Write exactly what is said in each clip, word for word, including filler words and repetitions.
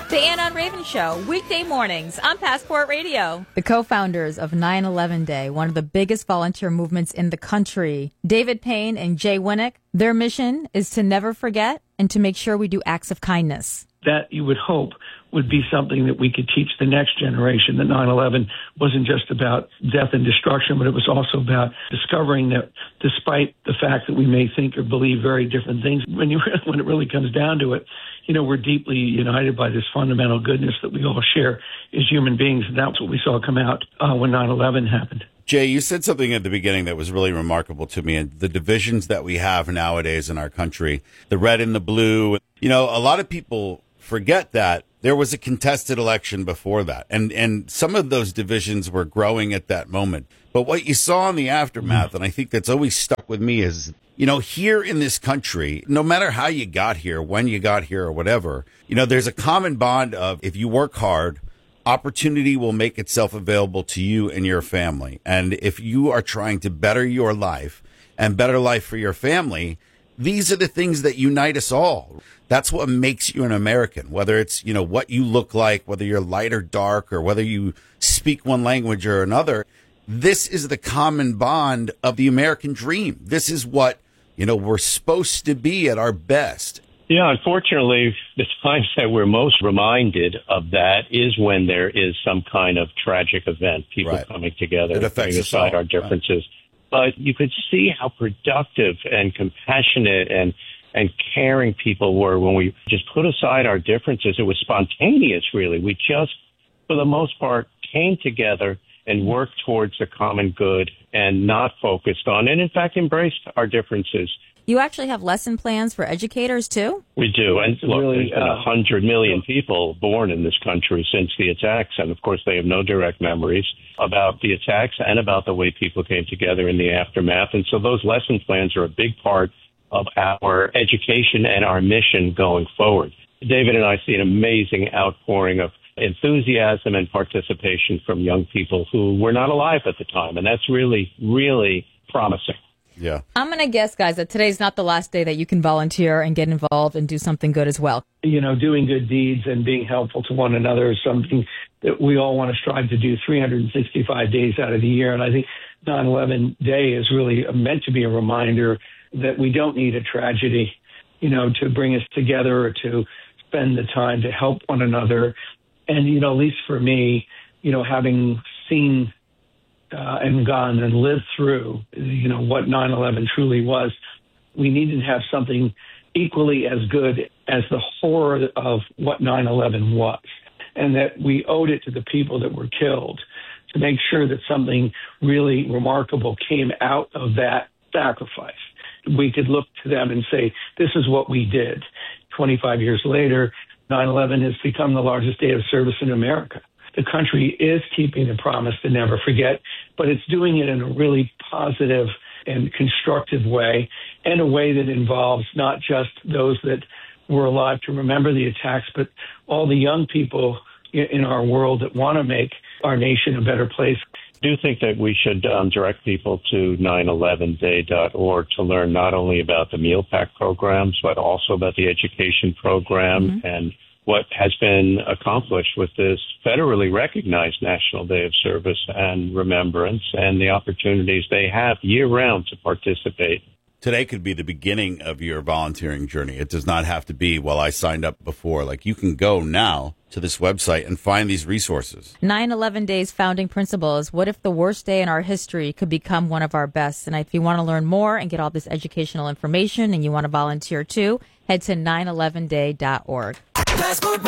The Ann on Raven Show, weekday mornings on Passport Radio. The co-founders of nine eleven Day, one of the biggest volunteer movements in the country, David Payne and Jay Winnick, their mission is to never forget and to make sure we do acts of kindness. That, you would hope, would be something that we could teach the next generation, that nine eleven wasn't just about death and destruction, but it was also about discovering that despite the fact that we may think or believe very different things, when you when it really comes down to it, you know, we're deeply united by this fundamental goodness that we all share as human beings, and that's what we saw come out uh, when nine eleven happened. Jay, you said something at the beginning that was really remarkable to me, and the divisions that we have nowadays in our country, the red and the blue. You know, a lot of people forget that there was a contested election before that, and and some of those divisions were growing at that moment. But what you saw in the aftermath, and I think that's always stuck with me, is, you know, here in this country, no matter how you got here, when you got here or whatever, you know, there's a common bond of if you work hard, opportunity will make itself available to you and your family. And if you are trying to better your life and better life for your family, these are the things that unite us all. That's what makes you an American, whether it's, you know, what you look like, whether you're light or dark, or whether you speak one language or another. This is the common bond of the American dream. This is what, you know, we're supposed to be at our best. Yeah, unfortunately, the times that we're most reminded of that is when there is some kind of tragic event, people Right. coming together, It affects putting us aside all. our differences. Right. But you could see how productive and compassionate and and caring people were when we just put aside our differences. It was spontaneous, really. We just, for the most part, came together and worked towards the common good and not focused on, and in fact embraced our differences. You actually have lesson plans for educators, too? We do. And look, Really, there's been uh, a hundred million people born in this country since the attacks. And of course, they have no direct memories about the attacks and about the way people came together in the aftermath. And so those lesson plans are a big part of our education and our mission going forward. David and I see an amazing outpouring of enthusiasm and participation from young people who were not alive at the time. And that's really, really promising. Yeah. I'm going to guess, guys, that today's not the last day that you can volunteer and get involved and do something good as well. You know, doing good deeds and being helpful to one another is something that we all want to strive to do three hundred sixty-five days out of the year. And I think nine eleven Day is really meant to be a reminder that we don't need a tragedy, you know, to bring us together or to spend the time to help one another. And, you know, at least for me, you know, having seen Uh, and gone and lived through, you know, what nine eleven truly was, we needed to have something equally as good as the horror of what nine eleven was, and that we owed it to the people that were killed to make sure that something really remarkable came out of that sacrifice. We could look to them and say, this is what we did. twenty-five years later, nine eleven has become the largest day of service in America. The country is keeping the promise to never forget, but it's doing it in a really positive and constructive way, and a way that involves not just those that were alive to remember the attacks, but all the young people in our world that want to make our nation a better place. I do think that we should um, direct people to nine eleven day dot org to learn not only about the meal pack programs, but also about the education program mm-hmm. and what has been accomplished with this federally recognized National Day of Service and Remembrance, and the opportunities they have year-round to participate. Today could be the beginning of your volunteering journey. It does not have to be, well, I signed up before. Like, you can go now to this website and find these resources. nine eleven Day's founding principle is, what if the worst day in our history could become one of our best? And if you want to learn more and get all this educational information and you want to volunteer too, head to nine eleven day dot org. Passport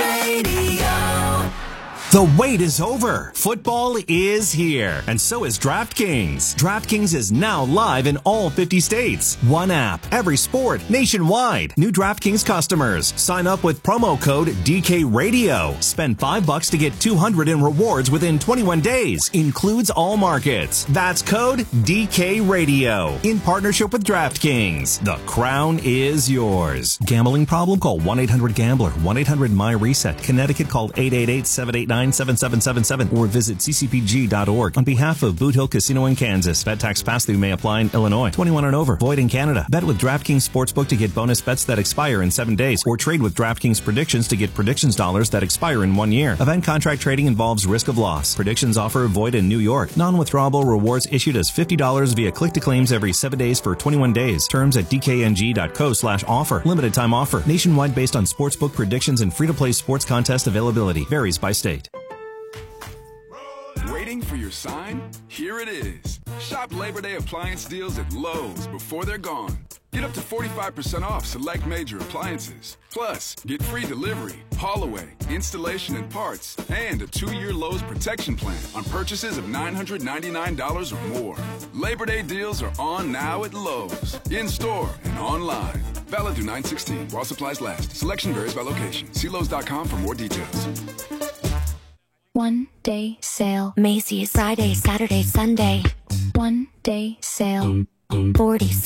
Radio. The wait is over. Football is here. And so is DraftKings. DraftKings is now live in all fifty states. One app, every sport, nationwide. New DraftKings customers. Sign up with promo code D K Radio. Spend five bucks to get two hundred in rewards within twenty-one days. Includes all markets. That's code D K Radio. In partnership with DraftKings. The crown is yours. Gambling problem? Call one eight hundred gambler. one eight hundred my reset. Connecticut, call eight eight eight, seven eight nine, nine seven seven seven seven or visit c c p g dot org. On behalf of Boot Hill Casino in Kansas, bet tax pass-through may apply in Illinois. twenty-one and over. Void in Canada. Bet with DraftKings Sportsbook to get bonus bets that expire in seven days, or trade with DraftKings Predictions to get predictions dollars that expire in one year. Event contract trading involves risk of loss. Predictions offer void in New York. Non-withdrawable rewards issued as fifty dollars via click-to-claims every seven days for twenty-one days. Terms at d k n g dot co slash offer. Limited time offer. Nationwide based on sportsbook predictions and free-to-play sports contest availability. Varies by state. Waiting for your sign? Here it is. Shop Labor Day appliance deals at Lowe's before they're gone. Get up to forty-five percent off select major appliances. Plus, get free delivery, haul away, installation and parts, and a two-year Lowe's protection plan on purchases of nine hundred ninety-nine dollars or more. Labor Day deals are on now at Lowe's, in-store and online. Valid through nine sixteen while supplies last. Selection varies by location. See Lowe's dot com for more details. One day sale. Macy's. Friday, Saturday, Sunday. One day sale. forty